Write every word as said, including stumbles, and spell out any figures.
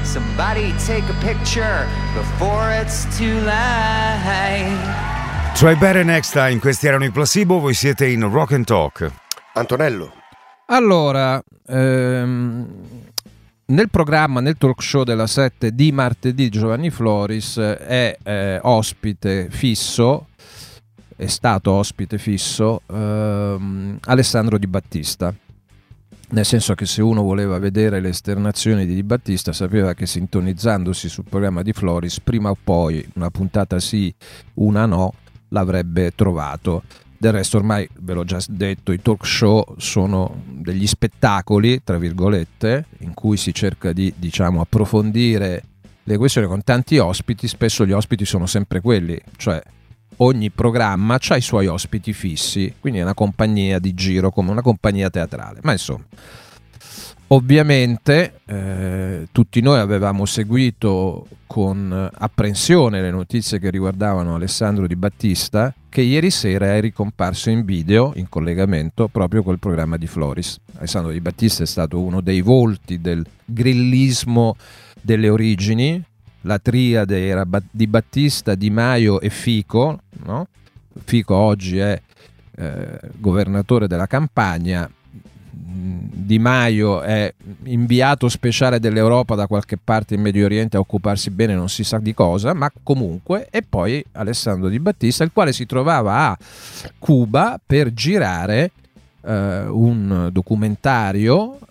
Somebody take a picture before it's too late. Try better next time. Questi erano i Placebo, voi siete in Rock and Talk. Antonello. Allora, ehm, nel programma, nel talk show della sette di martedì, Giovanni Floris è eh, ospite fisso, è stato ospite fisso ehm, Alessandro Di Battista. Nel senso che se uno voleva vedere le esternazioni di Di Battista sapeva che sintonizzandosi sul programma di Floris prima o poi, una puntata sì, una no, l'avrebbe trovato. Del resto ormai ve l'ho già detto, i talk show sono degli spettacoli, tra virgolette, in cui si cerca di, diciamo, approfondire le questioni con tanti ospiti. Spesso gli ospiti sono sempre quelli, cioè ogni programma ha i suoi ospiti fissi, quindi è una compagnia di giro come una compagnia teatrale. Ma insomma, ovviamente eh, tutti noi avevamo seguito con apprensione le notizie che riguardavano Alessandro Di Battista, che ieri sera è ricomparso in video in collegamento proprio col programma di Floris. Alessandro Di Battista è stato uno dei volti del grillismo delle origini. La triade era Di Battista, Di Maio e Fico, no? Fico oggi è eh, governatore della Campania, Di Maio è inviato speciale dell'Europa da qualche parte in Medio Oriente a occuparsi bene non si sa di cosa, ma comunque, e poi Alessandro Di Battista, il quale si trovava a Cuba per girare Uh, un documentario